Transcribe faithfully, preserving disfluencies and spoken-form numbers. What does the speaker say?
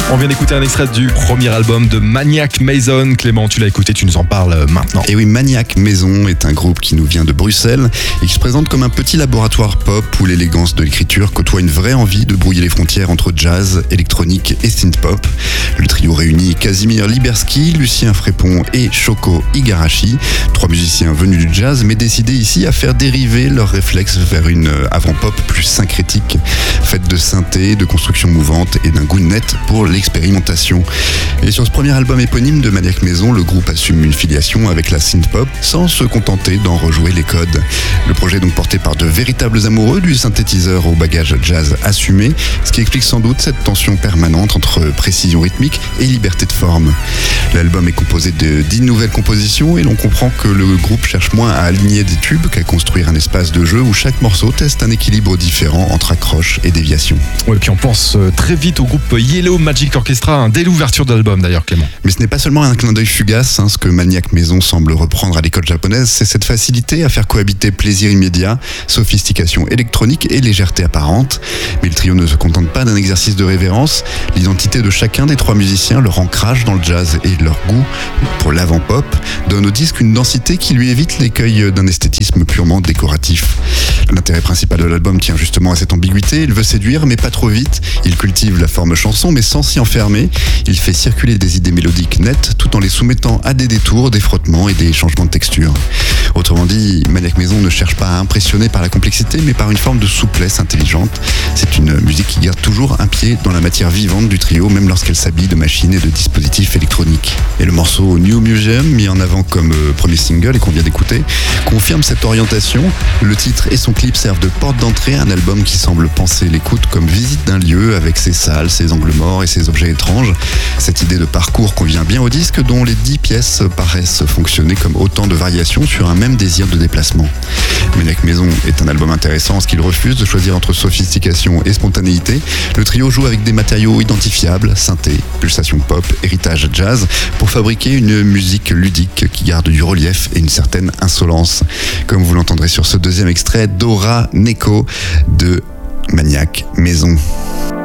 On vient d'écouter un extrait du premier album de Maniac Mason. Clément, tu l'as écouté, tu nous en parles maintenant. Et oui, Maniac Mason est un groupe qui nous vient de Bruxelles et qui se présente comme un petit laboratoire pop où l'élégance de l'écriture côtoie une vraie envie de brouiller les frontières entre jazz, électronique et synth-pop. Le trio réunit Casimir Liberski, Lucien Frépon et Shoko Igarashi, trois musiciens venus du jazz mais décidés ici à faire dériver leurs réflexes vers une avant-pop plus syncrétique, faite de synthé, de construction mouvante et d'un goût net pour l'expérimentation. Et sur ce premier album éponyme de Maniac Mason, le groupe assume une filiation avec la synth-pop sans se contenter d'en rejouer les codes. Le projet est donc porté par de véritables amoureux du synthétiseur au bagage jazz assumé, ce qui explique sans doute cette tension permanente entre précision rythmique et liberté de forme. L'album est composé de dix nouvelles compositions et l'on comprend que le groupe cherche moins à aligner des tubes qu'à construire un espace de jeu où chaque morceau teste un équilibre différent entre accroche et déviation. Ouais, puis on pense très vite au groupe Yellow Magic Orchestra, hein, dès l'ouverture de l'album d'ailleurs, Clément. Mais ce n'est pas seulement un clin d'œil fugace, hein, ce que Maniac Mason semble reprendre à l'école japonaise, c'est cette facilité à faire cohabiter plaisir immédiat, sophistication électronique et légèreté apparente. Mais le trio ne se contente pas d'un exercice de révérence. L'identité de chacun des trois musiciens, leur ancrage dans le jazz et leur goût pour l'avant-pop donne au disque une densité qui lui évite l'écueil d'un esthétisme purement décoratif. L'intérêt principal de l'album tient justement à cette ambiguïté. Il veut séduire mais pas trop vite. Il cultive la forme chanson mais sans s'y enfermer. Il fait circuler des idées mélodiques nettes tout en les soumettant à des détours, des frottements et des changements de texture. Autrement dit, Maniac Mason ne cherche pas à impressionner par la complexité mais par une forme de souplesse intelligente. C'est une musique qui garde toujours un pied dans la matière vivante du trio, même lorsqu'elle s'habille de machines et de dispositifs électroniques. Et le morceau New Museum, mis en avant comme euh, premier single et qu'on vient d'écouter, confirme cette orientation. Le titre et son clip servent de porte d'entrée à un album qui semble penser l'écoute comme visite d'un lieu avec ses salles, ses angles morts et ses objets étranges. Cette idée de parcours convient bien au disque dont les dix pièces paraissent fonctionner comme autant de variations sur un même désir de déplacement. Maniac Mason est un album intéressant en ce qu'il refuse de choisir entre sophistication et spontanéité. Le trio joue avec des matériaux identifiables, synthé, pulsation pop, héritage jazz, pour fabriquer une musique ludique qui garde du relief et une certaine insolence. Comme vous l'entendrez sur ce deuxième extrait, Dora Neko de Maniac Mason.